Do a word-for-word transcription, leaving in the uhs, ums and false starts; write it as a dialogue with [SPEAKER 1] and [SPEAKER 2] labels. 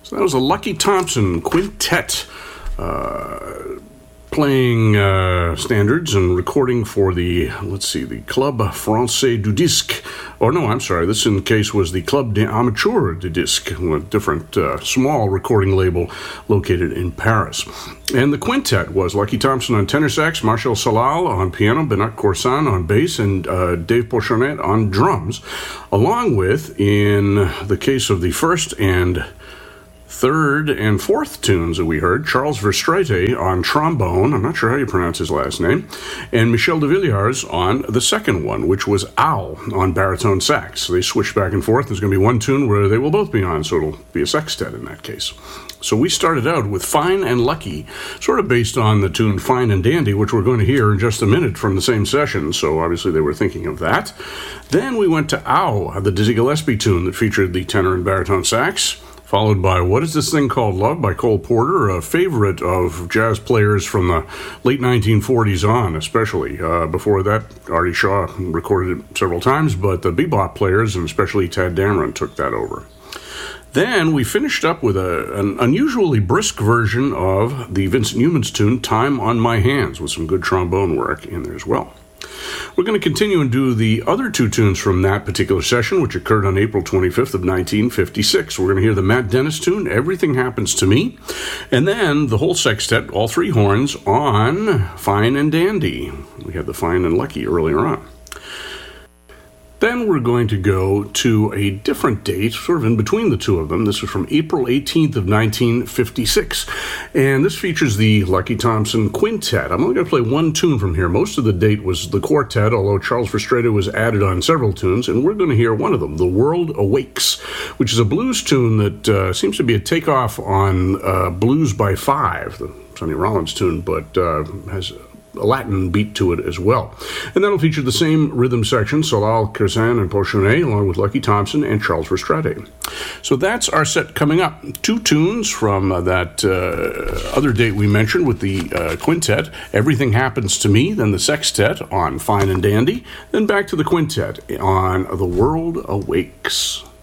[SPEAKER 1] So that was a Lucky Thompson Quintet uh, playing uh, standards and recording for the, let's see, the Club Français du Disque. Oh, no, I'm sorry. This, in case, was the Club des Amateurs du Disque, a different uh, small recording label located in Paris. And the quintet was Lucky Thompson on tenor sax, Martial Salal on piano, Benoit Corsan on bass, and uh, Dave Pochonnet on drums, along with, in the case of the first and third and fourth tunes that we heard, Charles Verstraete on trombone, I'm not sure how you pronounce his last name, and Michel de Villiers on the second one, which was Al on baritone sax. So they switched back and forth. There's going to be one tune where they will both be on, so it'll be a sextet in that case. So we started out with Fine and Lucky, sort of based on the tune Fine and Dandy, which we're going to hear in just a minute from the same session, so obviously they were thinking of that. Then we went to Ow, the Dizzy Gillespie tune that featured the tenor and baritone sax, followed by What Is This Thing Called Love by Cole Porter, a favorite of jazz players from the late nineteen forties on, especially. Uh, before that, Artie Shaw recorded it several times, but the bebop players, and especially Tad Dameron, took that over. Then we finished up with a, an unusually brisk version of the Vincent Youmans tune, Time on My Hands, with some good trombone work in there as well. We're going to continue and do the other two tunes from that particular session, which occurred on April twenty-fifth of nineteen fifty-six. We're going to hear the Matt Dennis tune, Everything Happens to Me, and then the whole sextet, all three horns, on Fine and Dandy. We had the Fine and Lucky earlier on. Then we're going to go to a different date, sort of in between the two of them. This was from April eighteenth of nineteen fifty-six, and this features the Lucky Thompson Quintet. I'm only going to play one tune from here. Most of the date was the quartet, although Charles Verstraete was added on several tunes, and we're going to hear one of them, The World Awakes, which is a blues tune that uh, seems to be a takeoff on uh, Blues by Five, the Sonny Rollins tune, but uh, has a Latin beat to it as well. And that'll feature the same rhythm section, Salal, Corsan, and Pochonnet, along with Lucky Thompson and Charles Verstraete. So that's our set coming up. Two tunes from uh, that uh, other date we mentioned with the uh, quintet, Everything Happens to Me, then the sextet on Fine and Dandy, then back to the quintet on The World Awakes.